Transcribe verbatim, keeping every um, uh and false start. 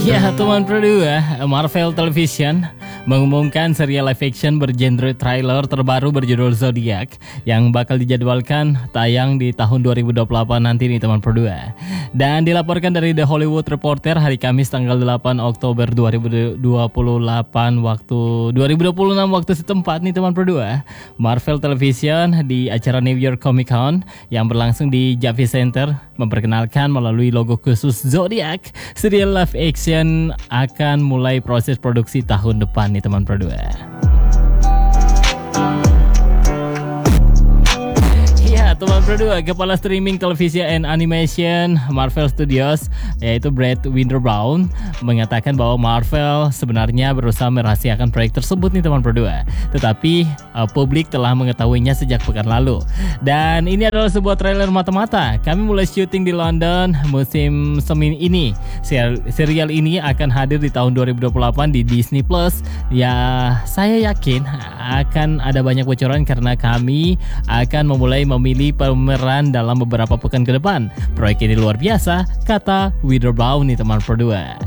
Ya, teman berdua, Marvel Television mengumumkan serial live action bergenre trailer terbaru berjudul Zodiac yang bakal dijadwalkan tayang di tahun dua ribu dua puluh delapan nanti nih teman berdua. Dan dilaporkan dari The Hollywood Reporter hari Kamis tanggal delapan Oktober dua ribu dua puluh delapan waktu dua ribu dua puluh enam waktu setempat nih teman berdua. Marvel Television di acara New York Comic Con yang berlangsung di Javits Center memperkenalkan melalui logo khusus Zodiac, serial live action akan mulai proses produksi tahun depan nih teman berdua. Teman berdua, Kepala Streaming Televisi and Animation Marvel Studios yaitu Brad Winderbaum mengatakan bahwa Marvel sebenarnya berusaha merahasiakan proyek tersebut nih teman berdua. Tetapi uh, publik telah mengetahuinya sejak pekan lalu. Dan ini adalah sebuah trailer mata-mata. Kami mulai syuting di London musim semi ini. Ser- serial ini akan hadir di tahun dua ribu dua puluh delapan di Disney Plus. Ya, saya yakin akan ada banyak bocoran karena kami akan memulai memilih pemeran dalam beberapa pekan ke depan. Proyek ini luar biasa, kata Winderbaum nih teman berdua.